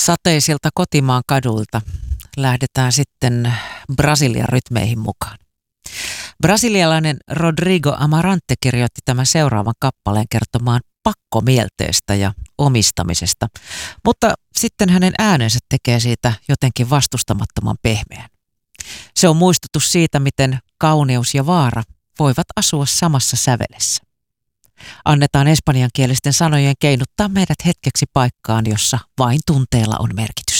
Sateisilta kotimaan kaduilta lähdetään sitten Brasilian rytmeihin mukaan. Brasilialainen Rodrigo Amarante kirjoitti tämän seuraavan kappaleen kertomaan pakkomielteestä ja omistamisesta, mutta sitten hänen äänensä tekee siitä jotenkin vastustamattoman pehmeän. Se on muistutus siitä, miten kauneus ja vaara voivat asua samassa sävelessä. Annetaan espanjankielisten sanojen keinuttaa meidät hetkeksi paikkaan, jossa vain tunteella on merkitys.